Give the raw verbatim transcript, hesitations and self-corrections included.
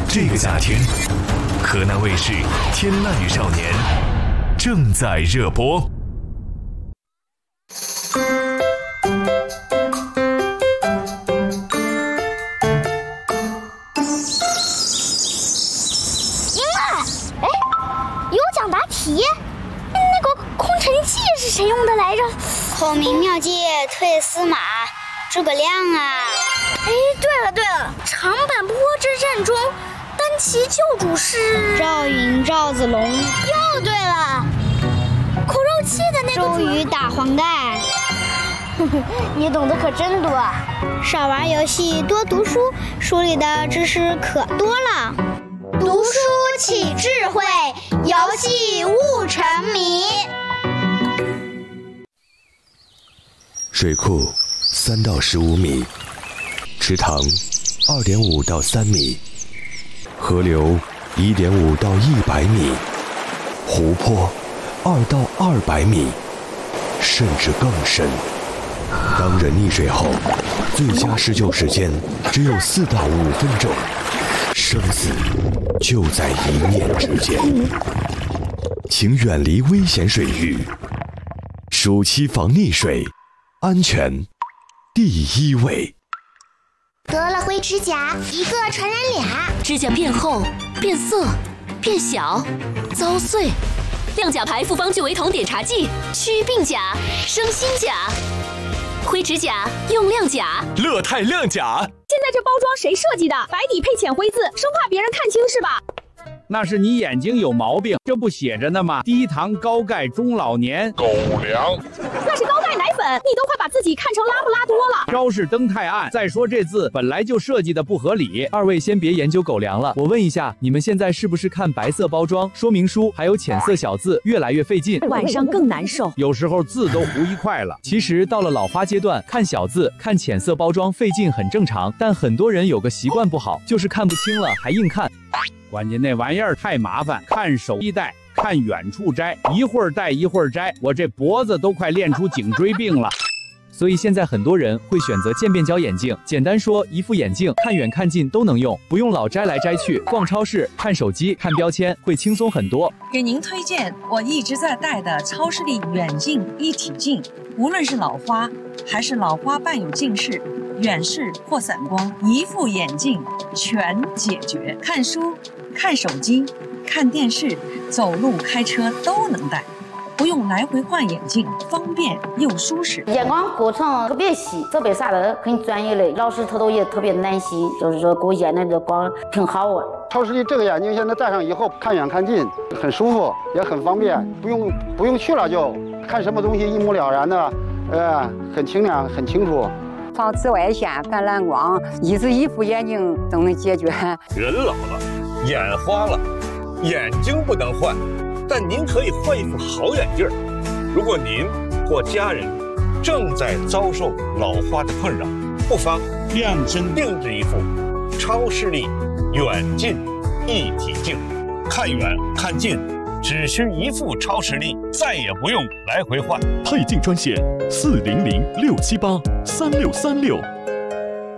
这个夏天，河南卫视《天籁与少年》正在热播。 赢了！哎，有奖答题。那个空城计是谁用的来着？ 孔明妙计退司马，诸葛亮啊！ 哎，对了对了，长坂坡之战中，单骑救主是赵云、赵子龙。 又对了，口肉计的那个周瑜打黄盖。 你懂得可真多啊！ 少玩游戏，多读书，书里的知识可多了。 读书起智慧，游戏悟沉迷。 水库三到十五米，池塘二点五到三米，河流一点五到一百米，湖泊二到二百米，甚至更深。当人溺水后，最佳施救时间只有四到五分钟，生死就在一念之间。请远离危险水域，暑期防溺水，安全第一位。 得了灰指甲，一个传染俩。 指甲变厚、变色、变小、遭碎。亮甲牌复方聚维酮碘茶剂，祛病甲、生新甲。灰指甲用亮甲， 乐泰亮甲。 现在这包装谁设计的？白底配浅灰字，生怕别人看清是吧？ 那是你眼睛有毛病，这不写着呢吗？低糖高钙中老年狗粮。 那是高钙奶粉，你都快把自己看成拉布拉多了。 招式灯太暗，再说这字本来就设计的不合理。 二位先别研究狗粮了，我问一下，你们现在是不是看白色包装说明书还有浅色小字越来越费劲， 晚上更难受， 有时候字都糊一块了。 其实到了老花阶段，看小字看浅色包装费劲很正常，但很多人有个习惯不好，就是看不清了还硬看。 关键那玩意儿太麻烦，看手一戴，看远处摘，一会儿戴一会儿摘，我这脖子都快练出颈椎病了。 所以现在很多人会选择渐变焦眼镜，简单说，一副眼镜看远看近都能用，不用老摘来摘去，逛超市、看手机、看标签会轻松很多。 给您推荐我一直在戴的超视力远近一体镜，无论是老花还是老花伴有近视、远视或散光，一副眼镜全解决。看书、看手机、看电视、走路、开车都能戴。不用来回换眼镜，方便又舒适。 眼光过程特别细，设备啥的很专业的，老师他都也特别耐心，就是说给我验的这光挺好啊。 超视力这个眼镜现在戴上以后，看远看近很舒服，也很方便，不用不用去了就看什么东西一目了然的，呃，很清亮，很清楚。 防紫外线、反蓝光，一只一副眼镜都能解决。 人老了，眼花了，眼睛不能换。但您可以换一副好眼镜。如果您或家人正在遭受老花的困扰，不妨量身定制一副超视力远近一体镜，看远看近只需一副超视力，再也不用来回换。 配镜专线四零零六七八三六三六。